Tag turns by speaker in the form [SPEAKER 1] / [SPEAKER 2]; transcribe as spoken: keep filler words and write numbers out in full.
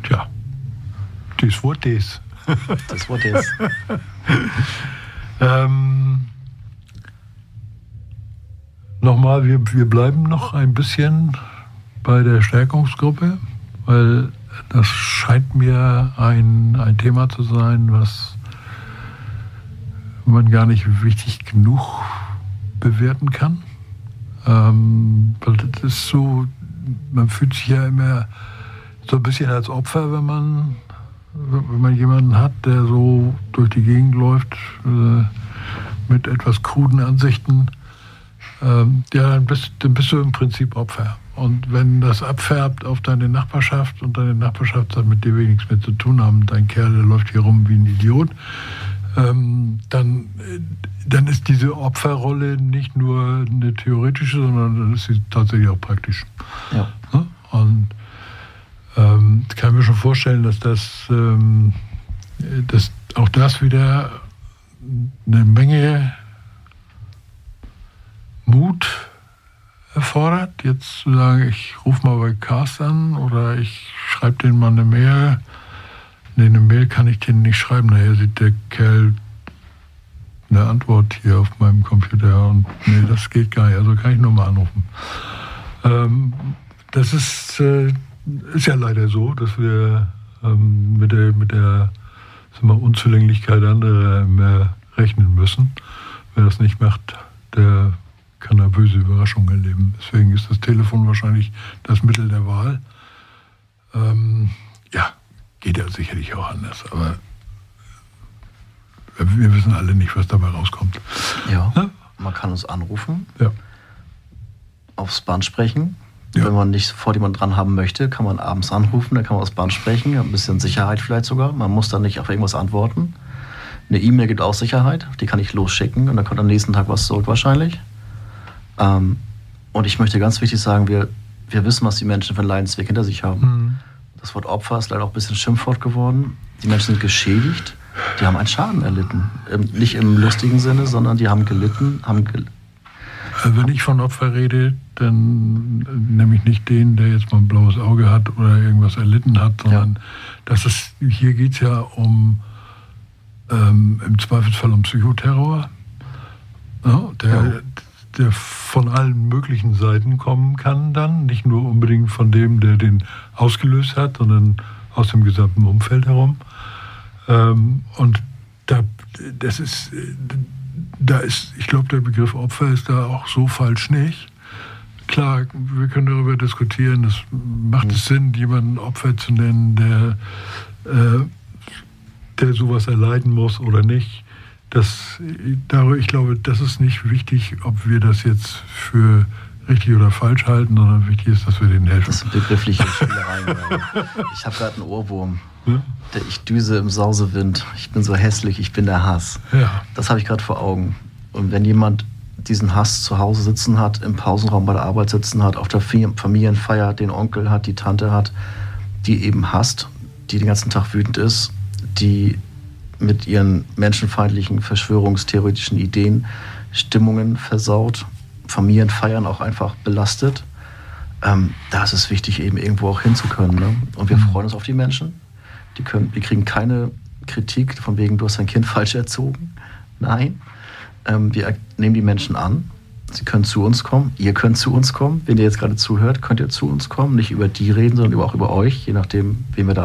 [SPEAKER 1] Tja, das war das.
[SPEAKER 2] Das war das.
[SPEAKER 1] ähm, Nochmal, wir, wir bleiben noch ein bisschen bei der Stärkungsgruppe, weil das scheint mir ein, ein Thema zu sein, was man gar nicht wichtig genug bewerten kann. Ähm, weil das ist so, man fühlt sich ja immer so ein bisschen als Opfer, wenn man, wenn man jemanden hat, der so durch die Gegend läuft äh, mit etwas kruden Ansichten. Ähm, ja, dann bist, dann bist du im Prinzip Opfer. Und wenn das abfärbt auf deine Nachbarschaft und deine Nachbarschaft hat mit dir wenig mehr zu tun haben, dein Kerl, der läuft hier rum wie ein Idiot, ähm, dann, dann ist diese Opferrolle nicht nur eine theoretische, sondern dann ist sie tatsächlich auch praktisch.
[SPEAKER 2] Ja.
[SPEAKER 1] Ja? Und ähm, ich kann mir schon vorstellen, dass das, ähm, dass auch das wieder eine Menge Mut erfordert, jetzt zu sagen, ich rufe mal bei Cast an oder ich schreibe denen mal eine Mail. Nee, eine Mail kann ich denen nicht schreiben, nachher sieht der Kerl eine Antwort hier auf meinem Computer und nee, das geht gar nicht, also kann ich nur mal anrufen. Ähm, das ist, äh, ist ja leider so, dass wir ähm, mit der, mit der sagen wir, Unzulänglichkeit anderer mehr rechnen müssen. Wer das nicht macht, der kann eine böse Überraschung erleben. Deswegen ist das Telefon wahrscheinlich das Mittel der Wahl. Ähm, ja, geht ja sicherlich auch anders, aber wir wissen alle nicht, was dabei rauskommt.
[SPEAKER 2] Ja, ja? Man kann uns anrufen,
[SPEAKER 1] ja.
[SPEAKER 2] aufs Band sprechen.
[SPEAKER 1] Ja.
[SPEAKER 2] Wenn man nicht sofort jemanden dran haben möchte, kann man abends anrufen, dann kann man aufs Band sprechen, ein bisschen Sicherheit vielleicht sogar. Man muss dann nicht auf irgendwas antworten. Eine E-Mail gibt auch Sicherheit, die kann ich losschicken und dann kommt am nächsten Tag was zurück wahrscheinlich. Ähm, und ich möchte ganz wichtig sagen, wir, wir wissen, was die Menschen für einen Leidensweg hinter sich haben. Mhm. Das Wort Opfer ist leider auch ein bisschen Schimpfwort geworden. Die Menschen sind geschädigt, die haben einen Schaden erlitten. Ähm, nicht im lustigen Sinne, sondern die haben gelitten. Haben gel-
[SPEAKER 1] also wenn ich von Opfer rede, dann nehme ich nicht den, der jetzt mal ein blaues Auge hat oder irgendwas erlitten hat, sondern ja. das ist, hier geht es ja um ähm, im Zweifelsfall um Psychoterror, ja, der, ja. der von allen möglichen Seiten kommen kann dann, nicht nur unbedingt von dem, der den ausgelöst hat, sondern aus dem gesamten Umfeld herum. Ähm, und da, das ist, da ist, ich glaube, der Begriff Opfer ist da auch so falsch nicht. Klar, wir können darüber diskutieren, es macht es Sinn, jemanden Opfer zu nennen, der, äh, der sowas erleiden muss oder nicht. Das, ich glaube, das ist nicht wichtig, ob wir das jetzt für richtig oder falsch halten, sondern wichtig ist, dass wir denen helfen.
[SPEAKER 2] Das sind begriffliche Spielereien. Ich habe gerade einen Ohrwurm. Ja? Der Ich düse im Sausewind. Ich bin so hässlich, ich bin der Hass.
[SPEAKER 1] Ja.
[SPEAKER 2] Das habe ich gerade vor Augen. Und wenn jemand diesen Hass zu Hause sitzen hat, im Pausenraum bei der Arbeit sitzen hat, auf der Familienfeier den Onkel hat, die Tante hat, die eben hasst, die den ganzen Tag wütend ist, die mit ihren menschenfeindlichen, verschwörungstheoretischen Ideen Stimmungen versaut, Familienfeiern auch einfach belastet. Ähm, da ist es wichtig, eben irgendwo auch hinzukönnen. Ne? Und wir mhm. freuen uns auf die Menschen. Die können, wir kriegen keine Kritik von wegen, du hast dein Kind falsch erzogen. Nein. Ähm, wir nehmen die Menschen an. Sie können zu uns kommen. Ihr könnt zu uns kommen. Wenn ihr jetzt gerade zuhört, könnt ihr zu uns kommen. Nicht über die reden, sondern auch über euch, je nachdem, wen wir da